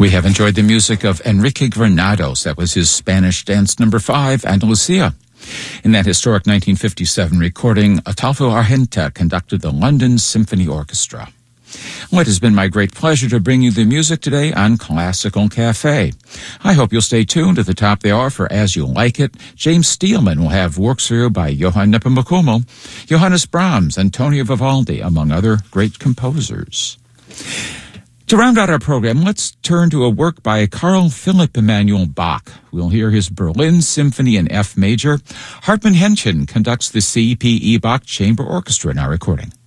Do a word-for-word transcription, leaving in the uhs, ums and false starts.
We have enjoyed the music of Enrique Granados. That was his Spanish dance number five, Andalusia. In that historic nineteen fifty-seven recording, Ataulfo Argenta conducted the London Symphony Orchestra. Well, it has been my great pleasure to bring you the music today on Classical Cafe. I hope you'll stay tuned at the top of the hour for As You Like It. James Steelman will have works for you by Johann Nepomuk, Johannes Brahms, Antonio Vivaldi, among other great composers. To round out our program, let's turn to a work by Carl Philipp Emanuel Bach. We'll hear his Berlin Symphony in F major. Hartmann Henschen conducts the C P E Bach Chamber Orchestra in our recording.